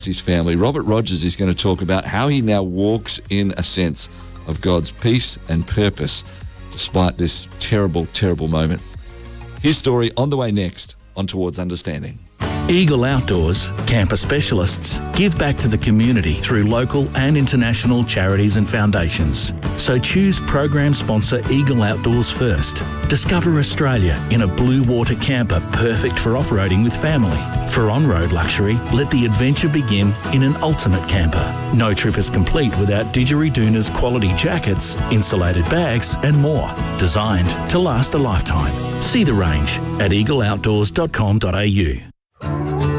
his family. Robert Rogers is going to talk about how he now walks in a sense of God's peace and purpose despite this terrible, terrible moment. His story on the way next on Towards Understanding. Eagle Outdoors, camper specialists, give back to the community through local and international charities and foundations. So choose program sponsor Eagle Outdoors first. Discover Australia in a blue water camper perfect for off-roading with family. For on-road luxury, let the adventure begin in an ultimate camper. No trip is complete without Didgeridoon's quality jackets, insulated bags and more. Designed to last a lifetime. See the range at eagleoutdoors.com.au.